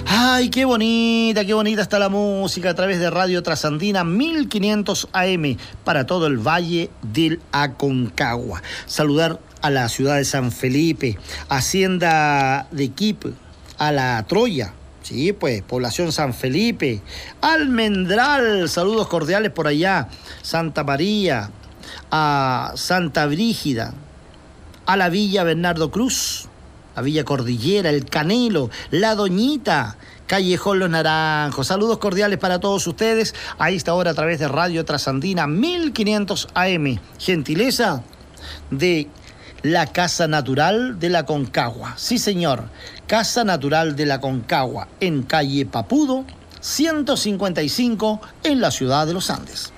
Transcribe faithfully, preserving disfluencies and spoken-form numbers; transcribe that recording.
Ay, qué bonita, qué bonita está la música a través de Radio Trasandina mil quinientos A M para todo el Valle del Aconcagua. Saludar a la ciudad de San Felipe, Hacienda de Quip, a la Troya. Sí, pues, población San Felipe, Almendral, saludos cordiales por allá, Santa María, a Santa Brígida, a la Villa Bernardo Cruz, la Villa Cordillera, El Canelo, La Doñita, Callejón Los Naranjos. Saludos cordiales para todos ustedes a esta hora a través de Radio Trasandina mil quinientos A M. Gentileza de la Casa Natural de la Aconcagua. Sí, señor, Casa Natural de la Aconcagua, en calle Papudo, ciento cincuenta y cinco, en la ciudad de los Andes.